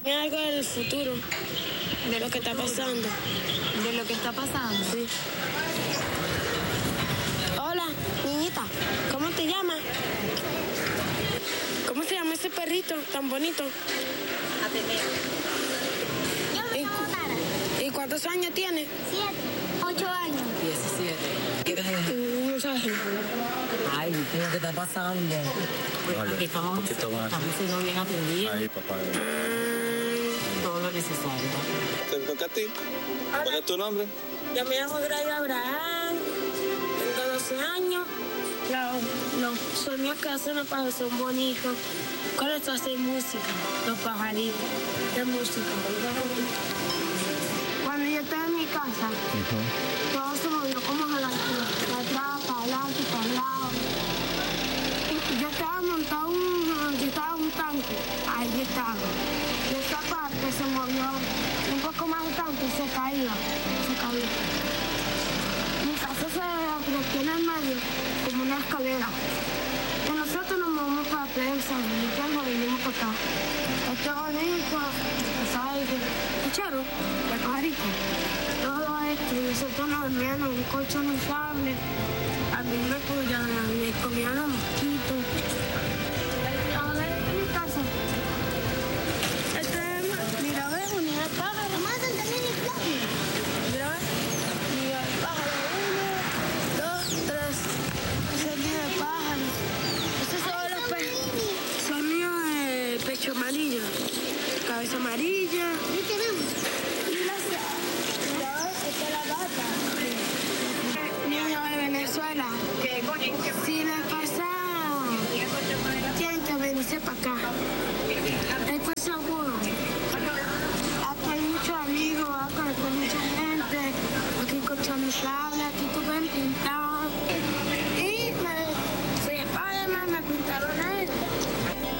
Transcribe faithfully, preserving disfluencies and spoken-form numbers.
Es algo del futuro, de lo que está pasando. ¿De lo que está pasando? Sí. Hola, niñita, ¿cómo te llamas? ¿Cómo se llama ese perrito tan bonito? Ateneo. Yo me llamo Nara. ¿Y cuántos años tiene? Siete, ocho años. diecisiete. ¿Qué te haces? No sabes. Ay, ¿qué está pasando? Vale, Aquí estamos, un poquito más. estamos siendo bien atendidos. Ahí, papá. Todo lo necesario. ¿Te toca a ti? ¿Cuál es tu nombre? Yo me llamo Gracia Abraham, tengo doce años. Los, los sonidos que hacen los pájaros son bonitos. Con esto hacen música, los pajaritos de música. Cuando yo estaba en mi casa, todo se movió como a la atrás, para adelante, para el lado. Yo estaba montado un, yo estaba en un tanque, ahí estaba. Y esta parte se movió un poco más el tanque y se caía, se caía. Mi casa se tiene en medio como una escalera. Y nosotros nos movemos para prensa, y cuando vinimos para acá. Este bonito, ¿sabes? ¿Escucharon? La pajarita. Todo esto, y nosotros nos dormíamos en un colchón inflable. A mí me comían, me comían los mosquitos. A ver, en mi casa. Este es, mira, ve, unidad de pájaro. Mamá, también inflable. Mira, ve, unidad de pájaro. Uno, dos, tres. Ese es unidad de pájaro. Estos son los pechos. Son míos de pecho amarillo. Cabeza amarilla. ¿Y tenemos? Y la mira, ve, esta es la gata. Niño de Venezuela. Si le pasa, tienen que venirse para acá. Esto es seguro. Acá hay muchos amigos, acá hay mucha gente. Aquí hay colchón inflable,